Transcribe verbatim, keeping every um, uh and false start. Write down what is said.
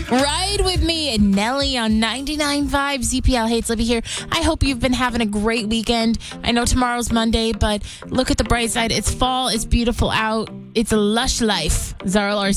Ride with me and Nelly on ninety-nine point five Z P L. Hey, it's Libby here. I hope you've been having a great weekend. I know tomorrow's Monday, but look at the bright side. It's fall. It's beautiful out. It's a lush life. Zara Larson.